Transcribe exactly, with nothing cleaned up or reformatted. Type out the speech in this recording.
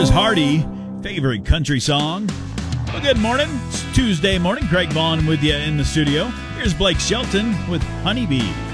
Here's Hardy, favorite country song. Well, good morning. It's Tuesday morning. Craig Vaughn with you in the studio. Here's Blake Shelton with Honeybee.